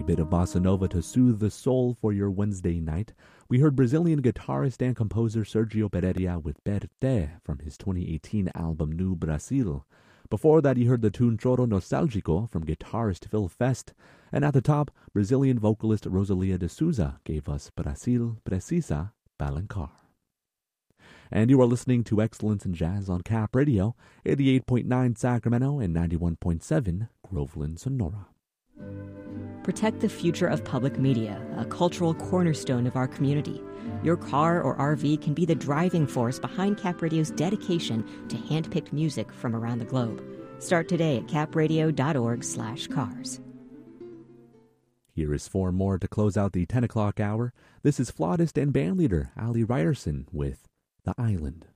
A bit of bossa nova to soothe the soul for your Wednesday night. We heard Brazilian guitarist and composer Sergio Pereira with Perte from his 2018 album No Brasil. Before that, you heard the tune Choro Nostálgico from guitarist Phil Fest. And at the top, Brazilian vocalist Rosalia de Souza gave us Brasil Precisa Balancar. And you are listening to Excellence in Jazz on Cap Radio, 88.9 Sacramento and 91.7 Groveland, Sonora. Protect the future of public media, a cultural cornerstone of our community. Your car or RV can be the driving force behind Cap Radio's dedication to hand-picked music from around the globe. Start today at capradio.org/cars. Here is 4 more to close out the 10 o'clock hour. This is flautist and bandleader Ali Ryerson with The Island.